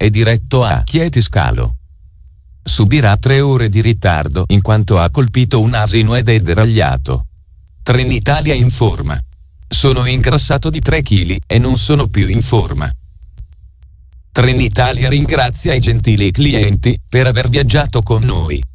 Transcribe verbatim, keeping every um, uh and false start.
è diretto a Chieti Scalo. Subirà tre ore di ritardo in quanto ha colpito un asino ed è deragliato. Trenitalia informa. Sono ingrassato di tre chili e non sono più in forma. Trenitalia ringrazia i gentili clienti per aver viaggiato con noi.